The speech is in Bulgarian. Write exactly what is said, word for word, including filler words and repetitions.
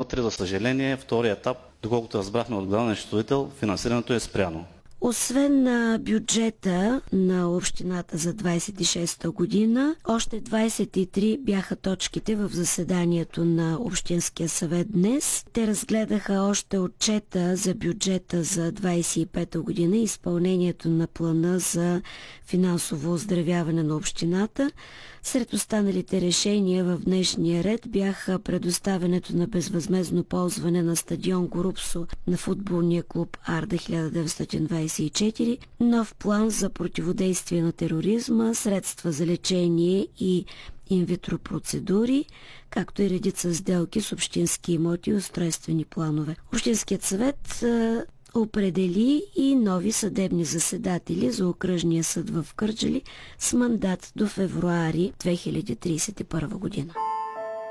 вътре, за съжаление, втория етап, доколкото разбрахме от главния счетоводител, финансирането е спряно. Освен на бюджета на общината за двадесет и шеста година, още двадесет и три бяха точките в заседанието на Общинския съвет днес. Те разгледаха още отчета за бюджета за двадесет и пета година и изпълнението на плана за финансово оздравяване на общината. Сред останалите решения в днешния ред бяха предоставянето на безвъзмездно ползване на стадион Горубсо на футболния клуб Арда хиляда деветстотин двадесет и четири, нов план за противодействие на тероризма, средства за лечение и инвитро процедури, както и редица сделки с общински имоти и устройствени планове. Общинският съвет определи и нови съдебни заседатели за окръжния съд в Кърджали с мандат до февруари две хиляди тридесет и първа година.